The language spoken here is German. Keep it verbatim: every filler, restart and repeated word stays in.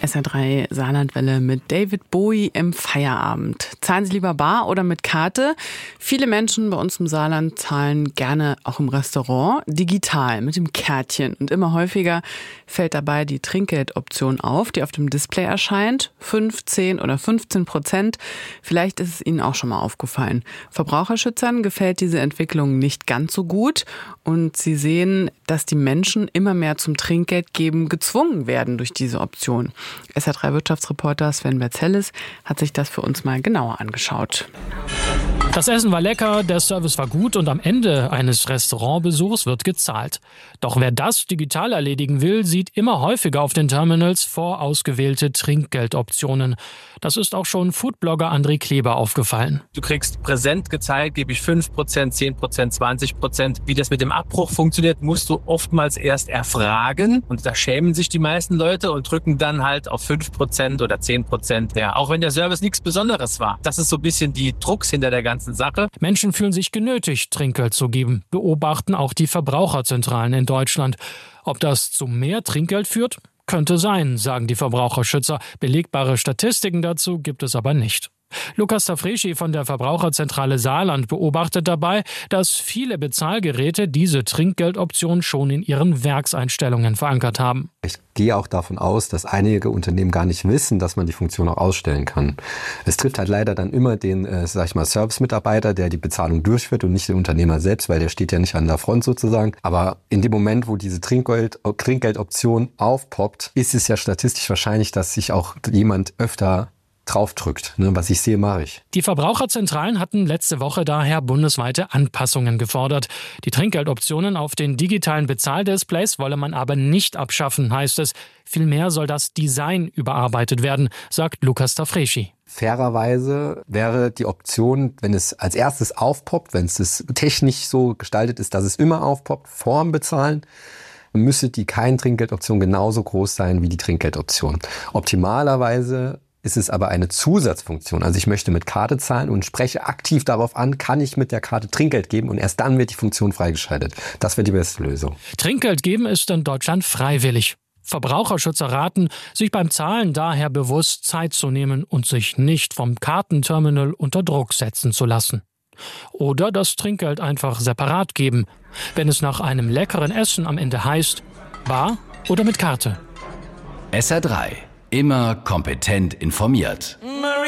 S R drei Saarlandwelle mit David Bowie im Feierabend. Zahlen Sie lieber bar oder mit Karte? Viele Menschen bei uns im Saarland zahlen gerne auch im Restaurant digital mit dem Kärtchen. Und immer häufiger fällt dabei die Trinkgeldoption auf, die auf dem Display erscheint. fünf, zehn oder fünfzehn Prozent. Vielleicht ist es Ihnen auch schon mal aufgefallen. Verbraucherschützern gefällt diese Entwicklung nicht ganz so gut. Und sie sehen, dass die Menschen immer mehr zum Trinkgeldgeben gezwungen werden durch diese Option. S R drei Wirtschaftsreporter Sven Berzellis hat sich das für uns mal genauer angeschaut. Das Essen war lecker, der Service war gut und am Ende eines Restaurantbesuchs wird gezahlt. Doch wer das digital erledigen will, sieht immer häufiger auf den Terminals vorausgewählte Trinkgeldoptionen. Das ist auch schon Foodblogger André Kleber aufgefallen. Du kriegst präsent gezeigt, gebe ich fünf Prozent, zehn Prozent, zwanzig Prozent. Wie das mit dem Abbruch funktioniert, musst du oftmals erst erfragen. Und da schämen sich die meisten Leute und drücken dann halt auf fünf Prozent oder zehn Prozent. Ja, auch wenn der Service nichts Besonderes war. Das ist so ein bisschen die Drucks hinter der ganzen Sache. Menschen fühlen sich genötigt, Trinkgeld zu geben, beobachten auch die Verbraucherzentralen in Deutschland. Ob das zu mehr Trinkgeld führt? Könnte sein, sagen die Verbraucherschützer. Belegbare Statistiken dazu gibt es aber nicht. Lukas Tafreschi von der Verbraucherzentrale Saarland beobachtet dabei, dass viele Bezahlgeräte diese Trinkgeldoption schon in ihren Werkseinstellungen verankert haben. Ich gehe auch davon aus, dass einige Unternehmen gar nicht wissen, dass man die Funktion auch ausstellen kann. Es trifft halt leider dann immer den, äh, sag ich mal, Service-Mitarbeiter, der die Bezahlung durchführt und nicht den Unternehmer selbst, weil der steht ja nicht an der Front sozusagen. Aber in dem Moment, wo diese Trinkgeld, Trinkgeldoption aufpoppt, ist es ja statistisch wahrscheinlich, dass sich auch jemand öfter draufdrückt. Ne, was ich sehe, mache ich. Die Verbraucherzentralen hatten letzte Woche daher bundesweite Anpassungen gefordert. Die Trinkgeldoptionen auf den digitalen Bezahldisplays wolle man aber nicht abschaffen, heißt es. Vielmehr soll das Design überarbeitet werden, sagt Lukas Tafreschi. Fairerweise wäre die Option, wenn es als erstes aufpoppt, wenn es technisch so gestaltet ist, dass es immer aufpoppt, vorm Bezahlen, müsste die keine Trinkgeldoption genauso groß sein wie die Trinkgeldoption. Optimalerweise ist es aber eine Zusatzfunktion. Also ich möchte mit Karte zahlen und spreche aktiv darauf an, kann ich mit der Karte Trinkgeld geben und erst dann wird die Funktion freigeschaltet. Das wäre die beste Lösung. Trinkgeld geben ist in Deutschland freiwillig. Verbraucherschützer raten, sich beim Zahlen daher bewusst Zeit zu nehmen und sich nicht vom Kartenterminal unter Druck setzen zu lassen. Oder das Trinkgeld einfach separat geben, wenn es nach einem leckeren Essen am Ende heißt, bar oder mit Karte. S R drei. Immer kompetent informiert.